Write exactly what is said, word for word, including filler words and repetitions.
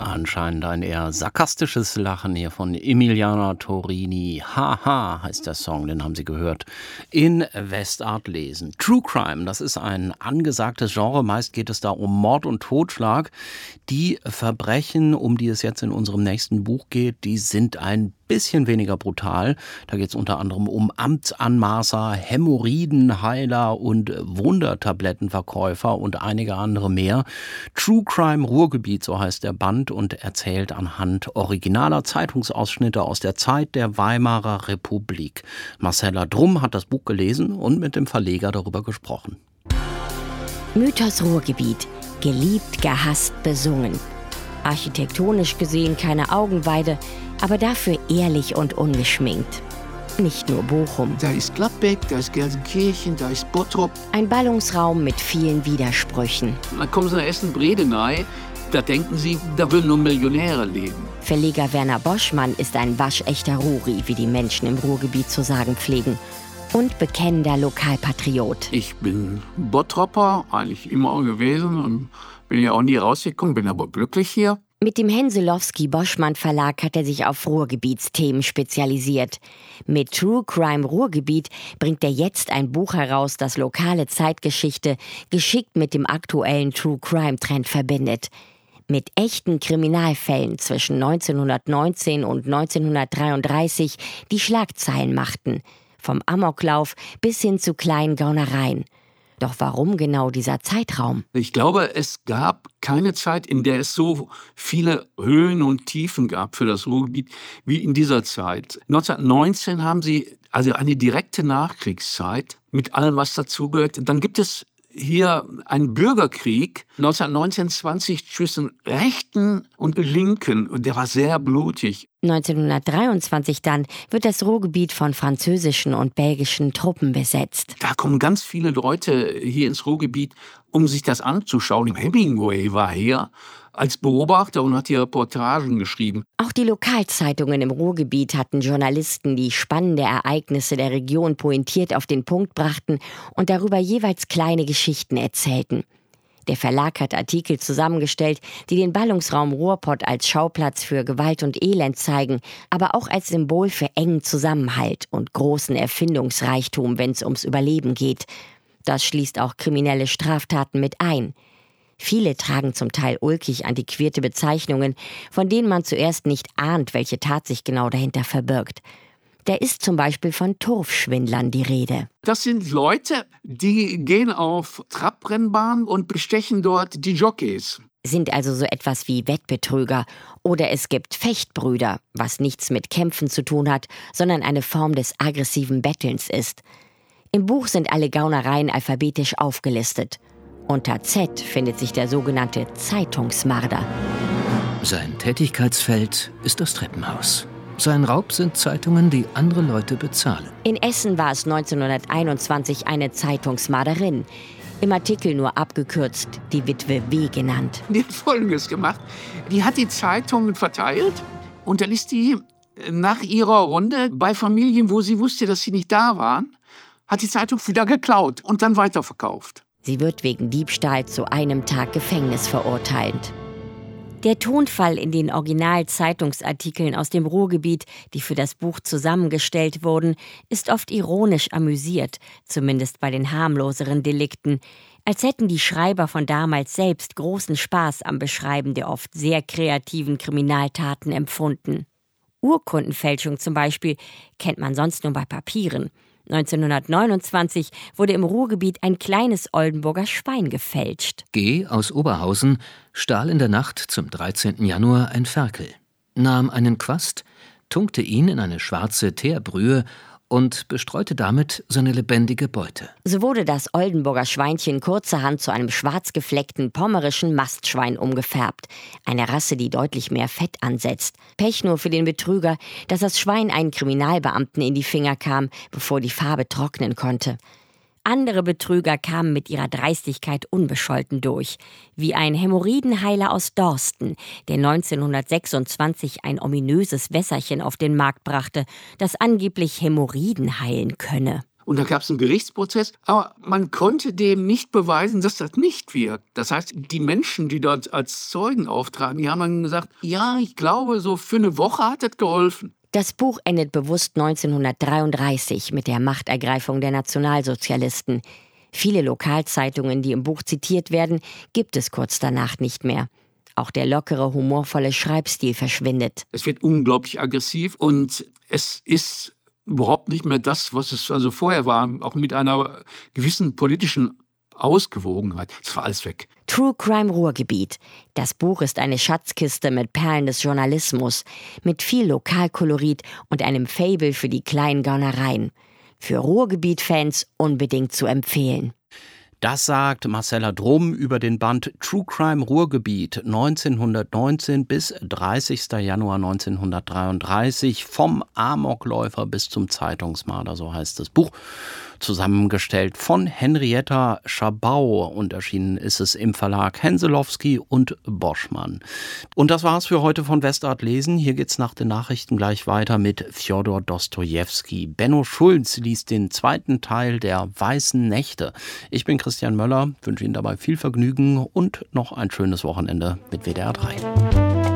Anscheinend ein eher sarkastisches Lachen hier von Emiliana Torini. Haha heißt der Song, den haben Sie gehört. In Westart lesen. True Crime, das ist ein angesagtes Genre. Meist geht es da um Mord und Totschlag. Die Verbrechen, um die es jetzt in unserem nächsten Buch geht, die sind ein bisschen weniger brutal. Da geht es unter anderem um Amtsanmaßer, Hämorrhoidenheiler und Wundertablettenverkäufer und einige andere mehr. True Crime Ruhrgebiet, so heißt der Band, und erzählt anhand originaler Zeitungsausschnitte aus der Zeit der Weimarer Republik. Marcella Drum hat das Buch gelesen und mit dem Verleger darüber gesprochen. Mythos Ruhrgebiet. Geliebt, gehasst, besungen. Architektonisch gesehen keine Augenweide, aber dafür ehrlich und ungeschminkt. Nicht nur Bochum. Da ist Gladbeck, da ist Gelsenkirchen, da ist Bottrop. Ein Ballungsraum mit vielen Widersprüchen. Dann kommen sie nach Essen-Bredeney, da denken sie, da würden nur Millionäre leben. Verleger Werner Boschmann ist ein waschechter Ruri, wie die Menschen im Ruhrgebiet zu sagen pflegen. Und bekennender Lokalpatriot. Ich bin Bottropper, eigentlich immer gewesen und bin ja auch nie rausgekommen, bin aber glücklich hier. Mit dem Henselowski-Boschmann-Verlag hat er sich auf Ruhrgebietsthemen spezialisiert. Mit True Crime Ruhrgebiet bringt er jetzt ein Buch heraus, das lokale Zeitgeschichte geschickt mit dem aktuellen True Crime-Trend verbindet. Mit echten Kriminalfällen zwischen neunzehnhundertneunzehn und neunzehnhundertdreiunddreißig, die Schlagzeilen machten. Vom Amoklauf bis hin zu kleinen Gaunereien. Doch warum genau dieser Zeitraum? Ich glaube, es gab keine Zeit, in der es so viele Höhen und Tiefen gab für das Ruhrgebiet wie in dieser Zeit. neunzehnhundertneunzehn haben sie also eine direkte Nachkriegszeit mit allem, was dazugehört. Dann gibt es hier einen Bürgerkrieg neunzehnhundertneunzehn zwanzig zwischen Rechten und Linken. Und der war sehr blutig. neunzehnhundertdreiundzwanzig dann wird das Ruhrgebiet von französischen und belgischen Truppen besetzt. Da kommen ganz viele Leute hier ins Ruhrgebiet, um sich das anzuschauen. Hemingway war hier als Beobachter und hat hier Reportagen geschrieben. Auch die Lokalzeitungen im Ruhrgebiet hatten Journalisten, die spannende Ereignisse der Region pointiert auf den Punkt brachten und darüber jeweils kleine Geschichten erzählten. Der Verlag hat Artikel zusammengestellt, die den Ballungsraum Ruhrpott als Schauplatz für Gewalt und Elend zeigen, aber auch als Symbol für engen Zusammenhalt und großen Erfindungsreichtum, wenn es ums Überleben geht. Das schließt auch kriminelle Straftaten mit ein. Viele tragen zum Teil ulkig antiquierte Bezeichnungen, von denen man zuerst nicht ahnt, welche Tat sich genau dahinter verbirgt. Da ist zum Beispiel von Turfschwindlern die Rede. Das sind Leute, die gehen auf Trabrennbahnen und bestechen dort die Jockeys. Sind also so etwas wie Wettbetrüger. Oder es gibt Fechtbrüder, was nichts mit Kämpfen zu tun hat, sondern eine Form des aggressiven Bettelns ist. Im Buch sind alle Gaunereien alphabetisch aufgelistet. Unter Z findet sich der sogenannte Zeitungsmarder. Sein Tätigkeitsfeld ist das Treppenhaus. Sein Raub sind Zeitungen, die andere Leute bezahlen. In Essen war es neunzehnhunderteinundzwanzig eine Zeitungsmarderin. Im Artikel nur abgekürzt die Witwe W. genannt. Die hat Folgendes gemacht. Die hat die Zeitungen verteilt und dann ist die nach ihrer Runde bei Familien, wo sie wusste, dass sie nicht da waren, hat die Zeitung wieder geklaut und dann weiterverkauft. Sie wird wegen Diebstahl zu einem Tag Gefängnis verurteilt. Der Tonfall in den Original-Zeitungsartikeln aus dem Ruhrgebiet, die für das Buch zusammengestellt wurden, ist oft ironisch amüsiert, zumindest bei den harmloseren Delikten, als hätten die Schreiber von damals selbst großen Spaß am Beschreiben der oft sehr kreativen Kriminaltaten empfunden. Urkundenfälschung zum Beispiel kennt man sonst nur bei Papieren. neunzehnhundertneunundzwanzig wurde im Ruhrgebiet ein kleines Oldenburger Schwein gefälscht. G. aus Oberhausen stahl in der Nacht zum dreizehnten Januar ein Ferkel, nahm einen Quast, tunkte ihn in eine schwarze Teerbrühe und bestreute damit seine lebendige Beute. So wurde das Oldenburger Schweinchen kurzerhand zu einem schwarz gefleckten pommerischen Mastschwein umgefärbt. Eine Rasse, die deutlich mehr Fett ansetzt. Pech nur für den Betrüger, dass das Schwein einen Kriminalbeamten in die Finger kam, bevor die Farbe trocknen konnte. Andere Betrüger kamen mit ihrer Dreistigkeit unbescholten durch. Wie ein Hämorrhoidenheiler aus Dorsten, der neunzehnhundertsechsundzwanzig ein ominöses Wässerchen auf den Markt brachte, das angeblich Hämorrhoiden heilen könne. Und da gab es einen Gerichtsprozess, aber man konnte dem nicht beweisen, dass das nicht wirkt. Das heißt, die Menschen, die dort als Zeugen auftraten, die haben dann gesagt, ja, ich glaube, so für eine Woche hat das geholfen. Das Buch endet bewusst neunzehnhundertdreiunddreißig mit der Machtergreifung der Nationalsozialisten. Viele Lokalzeitungen, die im Buch zitiert werden, gibt es kurz danach nicht mehr. Auch der lockere, humorvolle Schreibstil verschwindet. Es wird unglaublich aggressiv und es ist überhaupt nicht mehr das, was es also vorher war, auch mit einer gewissen politischen Ausgewogenheit. Es war alles weg. True Crime Ruhrgebiet. Das Buch ist eine Schatzkiste mit Perlen des Journalismus, mit viel Lokalkolorit und einem Faible für die kleinen Gaunereien. Für Ruhrgebiet-Fans unbedingt zu empfehlen. Das sagt Marcella Drum über den Band True Crime Ruhrgebiet neunzehnhundertneunzehn bis dreißigster Januar neunzehnhundertdreiunddreißig, vom Amokläufer bis zum Zeitungsmarder, so heißt das Buch. Zusammengestellt von Henrietta Schabau und erschienen ist es im Verlag Henselowski und Boschmann. Und das war's für heute von Westart lesen. Hier geht's nach den Nachrichten gleich weiter mit Fjodor Dostojewski. Benno Schulz liest den zweiten Teil der Weißen Nächte. Ich bin Christian Möller, wünsche Ihnen dabei viel Vergnügen und noch ein schönes Wochenende mit W D R drei.